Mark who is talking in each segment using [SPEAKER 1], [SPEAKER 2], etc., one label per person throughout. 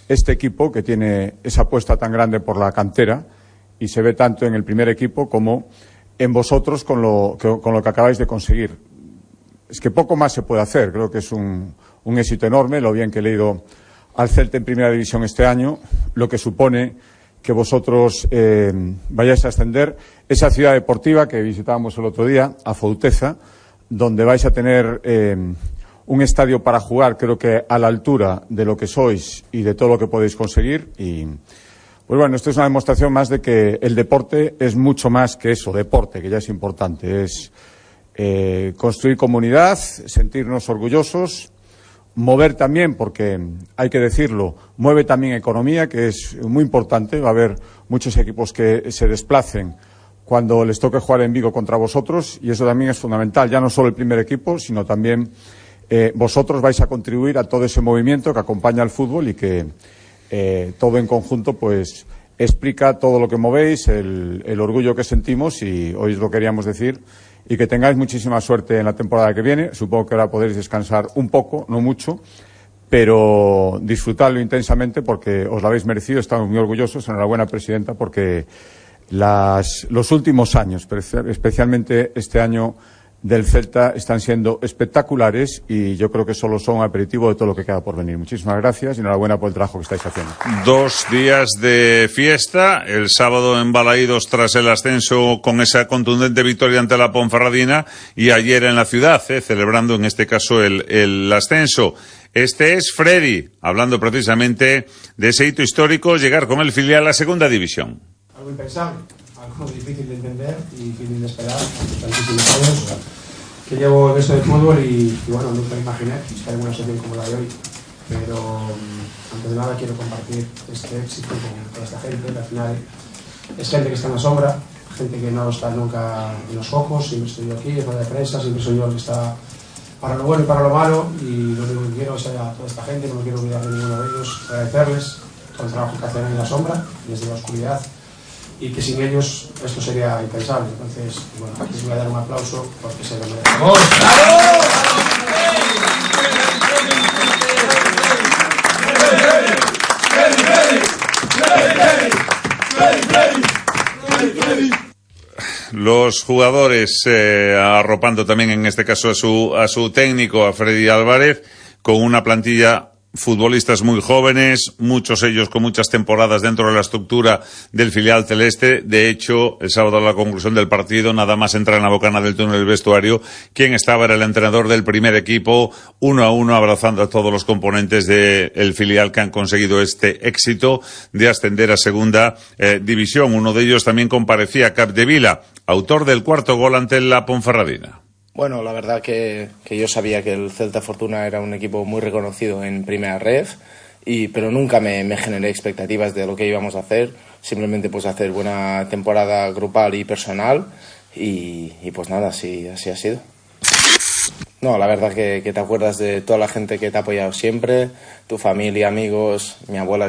[SPEAKER 1] este equipo que tiene esa apuesta tan grande por la cantera y se ve tanto en el primer equipo como en vosotros con lo que acabáis de conseguir. Es que poco más se puede hacer. Creo que es un éxito enorme, lo bien que le ha ido al Celta en Primera División este año, lo que supone que vosotros vayáis a ascender. Esa ciudad deportiva que visitábamos el otro día, a Fouteza, donde vais a tener un estadio para jugar, creo que a la altura de lo que sois y de todo lo que podéis conseguir. Y pues bueno, esto es una demostración más de que el deporte es mucho más que eso, deporte, que ya es importante. Es construir comunidad, sentirnos orgullosos, mover también, porque hay que decirlo, mueve también economía, que es muy importante. Va a haber muchos equipos que se desplacen cuando les toque jugar en Vigo contra vosotros, y eso también es fundamental, ya no solo el primer equipo, sino también vosotros vais a contribuir a todo ese movimiento que acompaña al fútbol y que todo en conjunto pues explica todo lo que movéis, el orgullo que sentimos, y hoy os lo queríamos decir. Y que tengáis muchísima suerte en la temporada que viene. Supongo que ahora podéis descansar un poco, no mucho, pero disfrutadlo intensamente porque os lo habéis merecido. Estamos muy orgullosos. Enhorabuena, presidenta, porque los últimos años, especialmente este año del Celta, están siendo espectaculares y yo creo que solo son aperitivo de todo lo que queda por venir. Muchísimas gracias y enhorabuena por el trabajo que estáis haciendo.
[SPEAKER 2] 2 días de fiesta, el sábado en Balaídos tras el ascenso con esa contundente victoria ante la Ponferradina, y ayer en la ciudad, celebrando en este caso el ascenso. Este es Freddy, hablando precisamente de ese hito histórico, llegar con el filial a la segunda división.
[SPEAKER 3] Algo impensable, algo difícil de entender y difícil de esperar, tantísimos años que llevo en esto del fútbol y bueno, nunca me imaginé estar en una situación como la de hoy, pero antes de nada quiero compartir este éxito con toda esta gente, que al final es gente que está en la sombra, gente que no está nunca en los focos. Siempre estoy yo aquí, es rueda de prensa, siempre soy yo el que está para lo bueno y para lo malo, y lo único que quiero es a toda esta gente, no me quiero olvidar de ninguno de ellos, agradecerles todo el trabajo que hacen en la sombra, desde la oscuridad, y que sin ellos esto sería impensable. Entonces, bueno, aquí les voy a dar un aplauso porque se lo merecen. ¡Vamos!
[SPEAKER 2] Los jugadores arropando también en este caso a su técnico, a Freddy Álvarez, con una plantilla futbolistas muy jóvenes, muchos ellos con muchas temporadas dentro de la estructura del filial celeste. De hecho, el sábado a la conclusión del partido, nada más entrar en la bocana del túnel del vestuario, quien estaba era el entrenador del primer equipo, 1-1, abrazando a todos los componentes del filial que han conseguido este éxito de ascender a segunda división. Uno de ellos también comparecía, Capdevila, autor del cuarto gol ante la Ponferradina.
[SPEAKER 4] Bueno, la verdad que yo sabía que el Celta Fortuna era un equipo muy reconocido en Primera Ref, pero nunca me generé expectativas de lo que íbamos a hacer. Simplemente pues hacer buena temporada grupal y personal y pues nada, así ha sido. No, la verdad que te acuerdas de toda la gente que te ha apoyado siempre, tu familia, amigos, mi abuelo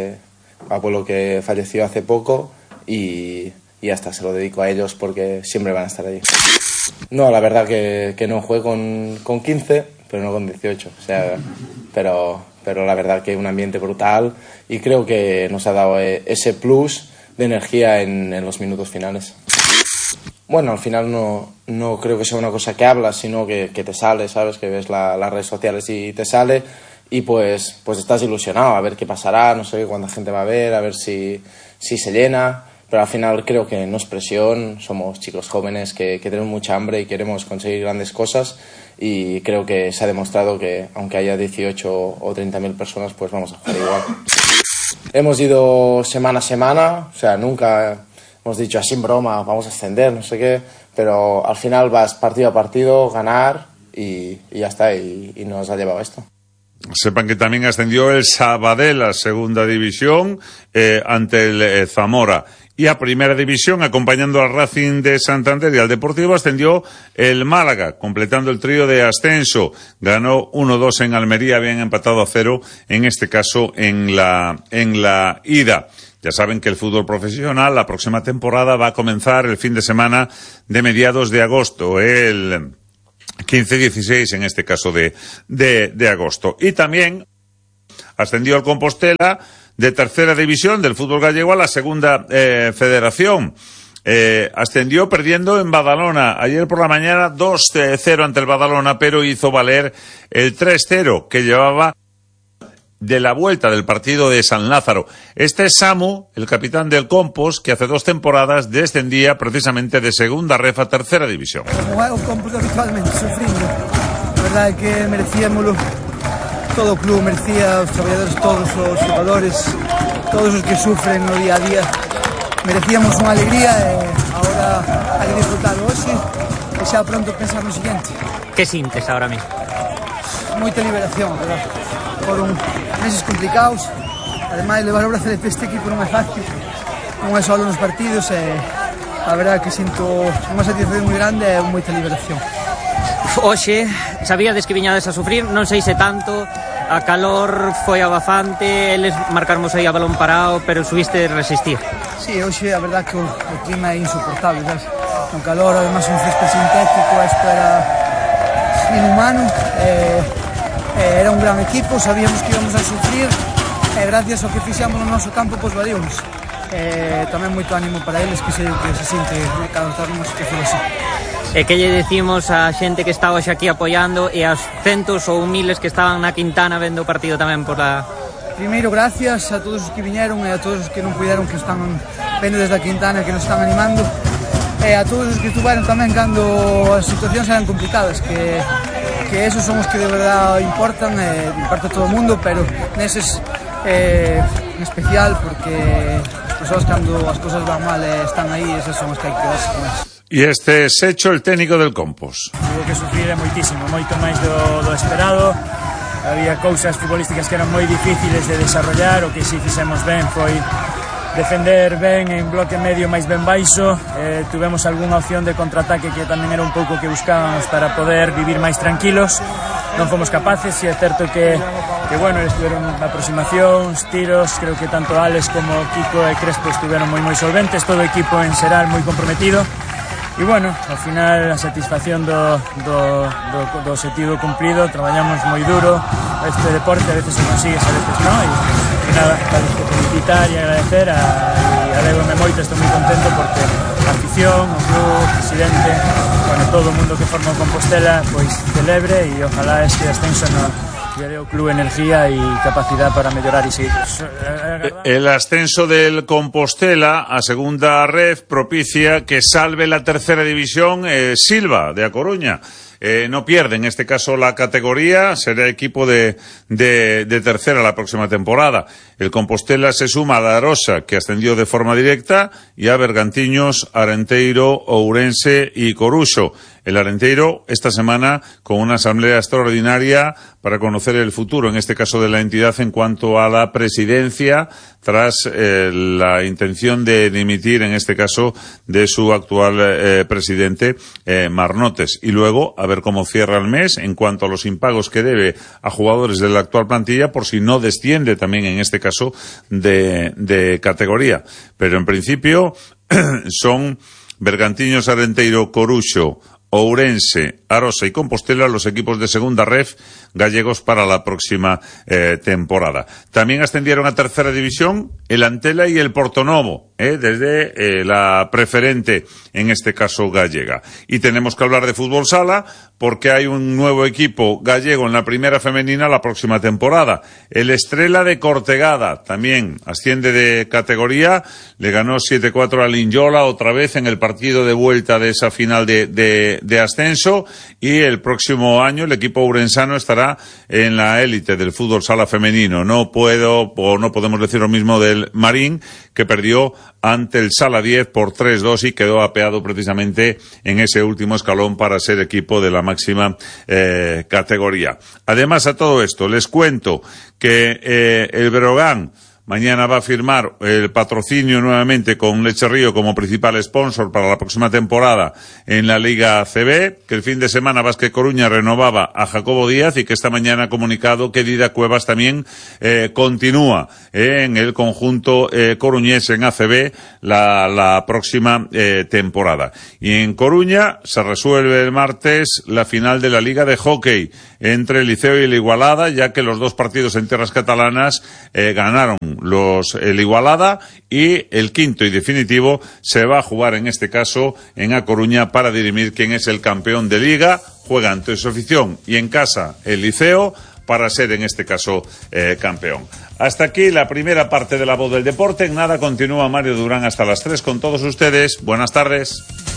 [SPEAKER 4] que falleció hace poco, y hasta se lo dedico a ellos porque siempre van a estar allí. No, la verdad que no jugué con 15, pero no con 18. O sea, pero la verdad que un ambiente brutal, y creo que nos ha dado ese plus de energía en los minutos finales. Bueno, al final no creo que sea una cosa que hablas, sino que te sale, ¿sabes? Que ves las redes sociales y te sale, y pues estás ilusionado a ver qué pasará, no sé cuánta gente va a ver si se llena. Pero al final creo que no es presión, somos chicos jóvenes que tenemos mucha hambre y queremos conseguir grandes cosas, y creo que se ha demostrado que aunque haya 18 o 30.000 personas, pues vamos a jugar igual. Hemos ido semana a semana, o sea, nunca hemos dicho así en broma, vamos a ascender, no sé qué, pero al final vas partido a partido, ganar y ya está, y nos ha llevado esto.
[SPEAKER 2] Sepan que también ascendió el Sabadell a segunda división ante el Zamora. Y a primera división, acompañando al Racing de Santander y al Deportivo, ascendió el Málaga, completando el trío de ascenso. Ganó 1-2 en Almería, habían empatado a 0, en este caso en la ida. Ya saben que el fútbol profesional, la próxima temporada, va a comenzar el fin de semana de mediados de agosto, el 15-16 en este caso de agosto. Y también ascendió el Compostela de tercera división del fútbol gallego a la segunda federación. Ascendió perdiendo en Badalona ayer por la mañana 2-0 ante el Badalona, pero hizo valer el 3-0 que llevaba de la vuelta del partido de San Lázaro. Este es Samu, el capitán del Compos, que hace 2 temporadas descendía precisamente de segunda ref a tercera división.
[SPEAKER 5] Como o Compos habitualmente, sufrindo. A verdade é que merecíamoslo. Todo o club merecía, os traballadores, todos os xogadores, todos os que sufren no día a día. Merecíamos unha alegría e agora hai que disfrutar hoxe e xa pronto pensar no siguiente.
[SPEAKER 6] Que sintes ahora mismo?
[SPEAKER 5] Moita liberación, verdad? Foron meses complicados. Ademais, levar o brazo de este equipo non é fácil. Non é só nos partidos e a verdade que sinto unha satisfacción moi grande e moita liberación.
[SPEAKER 6] Hoxe, sabíades que viñades a sufrir, non sei se tanto, a calor foi abafante, eles marcarmos aí a balón parado, pero subiste resistir.
[SPEAKER 5] Sí, hoxe a verdade que o clima é insoportable, sabes? Con calor, además un césped sintético, isto era inhumano, era un gran equipo, sabíamos que íbamos a sufrir, e gracias ao que fixamos no noso campo, pois valíamos. Tamén moito ánimo para eles, que se sinte cada estar nunha situación así.
[SPEAKER 6] E que lle decimos a xente que está hoxe aquí apoiando e aos centos ou miles que estaban na Quintana vendo o partido tamén por la...
[SPEAKER 5] Primeiro, gracias a todos os que viñeron e a todos os que non puderon, que están vendo desde a Quintana, que nos están animando, e a todos os que estuveron tamén cando as situacións eran complicadas, que esos son os que de verdade importan, importa a todo o mundo, pero neses en especial, porque as persoas cando as cosas van mal están aí, esas son as que hai que quedarse con elas.
[SPEAKER 2] Y este es Hecho, el técnico del Compos.
[SPEAKER 7] Tuvo que sufrir moitísimo, moito máis do esperado. Había cousas futbolísticas que eran moi difíciles de desarrollar. O que si fixemos ben foi defender ben en bloque medio máis ben baixo. Tuvemos algunha opción de contraataque que tamén era un pouco que buscábamos para poder vivir máis tranquilos. Non fomos capaces, e é certo que bueno, estuveron aproximacións, tiros, creo que tanto Alex como Kiko e Crespo estuveron moi solventes, todo o equipo en xeral moi comprometido. E bueno, ao final a satisfacción do objetivo cumprido. Traballamos moi duro este deporte, a veces se consigue, a veces non, e nada, vale que felicitar e agradecer e alegro-me moito, estou moi contento porque a afición, o club, o presidente, bueno, todo o mundo que forma o Compostela pois celebre e ojalá este ascenso le dé ao club energía e capacidade para mellorar e seguir.
[SPEAKER 2] El ascenso del Compostela a segunda ref propicia que salve la tercera división Silva de A Coruña. No pierde en este caso la categoría, será equipo de tercera la próxima temporada. El Compostela se suma a Darosa, que ascendió de forma directa, y a Bergantiños, Arenteiro, Ourense y Coruxo. El Arenteiro esta semana con una asamblea extraordinaria para conocer el futuro, en este caso de la entidad, en cuanto a la presidencia, tras la intención de dimitir, en este caso, de su actual presidente, Marnotes. Y luego, a ver cómo cierra el mes en cuanto a los impagos que debe a jugadores de la actual plantilla, por si no desciende también, en este caso, de categoría. Pero en principio son Bergantiños, Arenteiro, Coruxo, Ourense, Arosa y Compostela los equipos de segunda ref gallegos para la próxima temporada. También ascendieron a tercera división el Antela y el Portonovo, desde la preferente, en este caso gallega. Y tenemos que hablar de fútbol sala porque hay un nuevo equipo gallego en la primera femenina la próxima temporada. El Estrela de Cortegada también asciende de categoría, le ganó 7-4 al Linyola otra vez en el partido de vuelta de esa final de ascenso, y el próximo año el equipo urensano estará en la élite del fútbol sala femenino. No podemos decir lo mismo del Marín, que perdió ante el Sala 10 por 3-2 y quedó apeado precisamente en ese último escalón para ser equipo de la máxima categoría. Además, a todo esto les cuento que el Breogán mañana va a firmar el patrocinio nuevamente con Leche Río como principal sponsor para la próxima temporada en la Liga ACB, que el fin de semana Vázquez Coruña renovaba a Jacobo Díaz y que esta mañana ha comunicado que Dida Cuevas también continúa en el conjunto coruñés en ACB la próxima temporada. Y en Coruña se resuelve el martes la final de la Liga de Hockey. entre el Liceo y el Igualada, ya que los dos partidos en tierras catalanas ganaron el Igualada, y el quinto y definitivo se va a jugar en este caso en A Coruña para dirimir quién es el campeón de Liga. Juega ante su afición y en casa el Liceo para ser en este caso campeón. Hasta aquí la primera parte de La Voz del Deporte. En nada continúa Mario Durán hasta las 3 con todos ustedes. Buenas tardes.